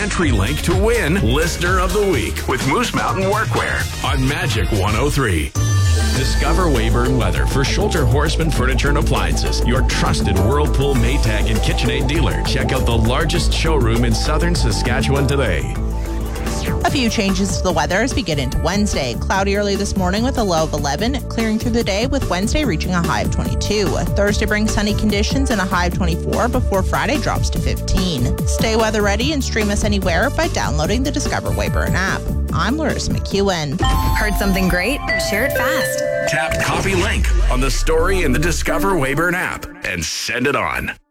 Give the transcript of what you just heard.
Gantry Link to win Listener of the Week with Moose Mountain Workwear on Magic 103. Discover Weyburn Weather for Schulter Horseman Furniture and Appliances, your trusted Whirlpool, Maytag, and KitchenAid dealer. Check out the largest showroom in southern Saskatchewan today. A few changes to the weather as we get into Wednesday. Cloudy early this morning with a low of 11, clearing through the day with Wednesday reaching a high of 22. Thursday brings sunny conditions and a high of 24 before Friday drops to 15. Stay weather ready and stream us anywhere by downloading the Discover Weyburn app. I'm Larissa McEwen. Heard something great? Share it fast. Tap copy link on the story in the Discover Weyburn app and send it on.